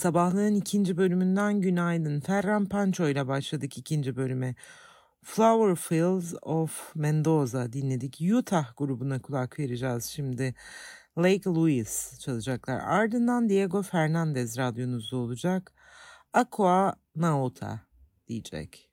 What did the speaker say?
Sabahlığın ikinci bölümünden günaydın. Ferran Pancho ile başladık ikinci bölüme. Flower Fields of Mendoza dinledik. Utah grubuna kulak vereceğiz şimdi. Lake Louise çalacaklar. Ardından Diego Fernandez radyonuzda olacak. Aqua Nauta diyecek.